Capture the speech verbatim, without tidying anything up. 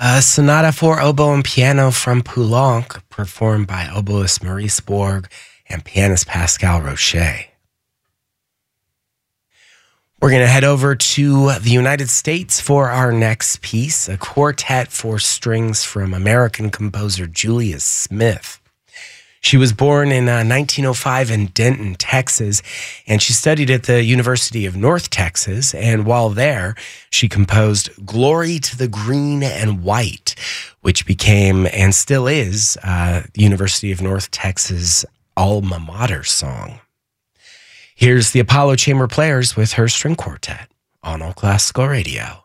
A sonata for oboe and piano from Poulenc, performed by oboist Maurice Borg and pianist Pascal Roche. We're going to head over to the United States for our next piece, a quartet for strings from American composer Julia Smith. She was born in uh, nineteen oh five in Denton, Texas, and she studied at the University of North Texas. And while there, she composed Glory to the Green and White, which became and still is uh, the University of North Texas alma mater song. Here's the Apollo Chamber Players with her string quartet on All Classical Radio.